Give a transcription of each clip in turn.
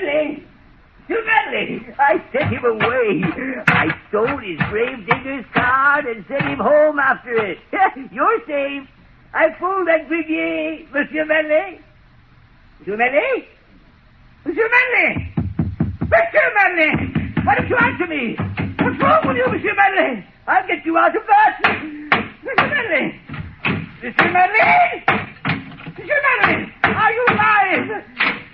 Medley! Monsieur Medley! I sent him away. I stole his gravedigger's card and sent him home after it. You're safe. I fooled that Grivier, Monsieur Medley. Monsieur Medley? Monsieur Medley! Monsieur Medley! Why don't you answer me? What's wrong with you, Monsieur Medley? I'll get you out of that. Monsieur Medley! Monsieur Medley! Monsieur Medley! Are you alive?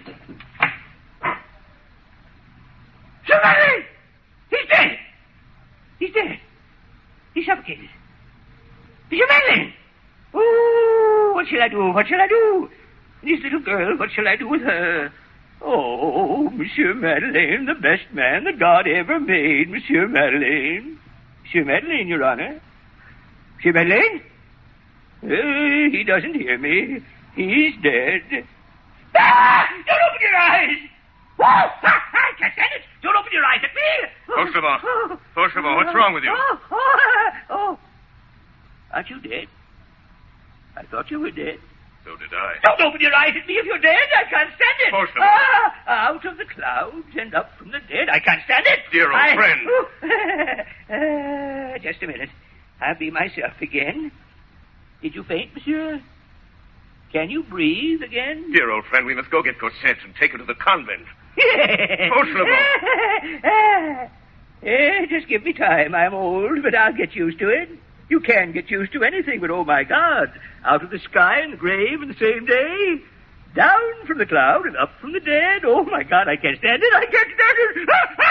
Monsieur Medley! He's dead! He's dead. He's suffocated. Monsieur Medley! Oh, what shall I do? What shall I do? This little girl, what shall I do with her? Oh, Monsieur Madeleine, the best man that God ever made, Monsieur Madeleine. Monsieur Madeleine, Your Honor. Monsieur Madeleine? He doesn't hear me. He's dead. Ah! Don't open your eyes! Whoa! I can't stand it! Don't open your eyes at me! Fauchelevent, what's wrong with you? Oh. Aren't you dead? I thought you were dead. So did I. Don't open your eyes at me if you're dead. I can't stand it. Fauchelevent. Out of the clouds and up from the dead. I can't stand it. Dear old friend. Just a minute. I'll be myself again. Did you faint, monsieur? Can you breathe again? Dear old friend, we must go get Cosette and take her to the convent. Fauchelevent. Just give me time. I'm old, but I'll get used to it. You can get used to anything, but oh my God, out of the sky and the grave in the same day, down from the cloud and up from the dead. Oh my God, I can't stand it. I can't stand it.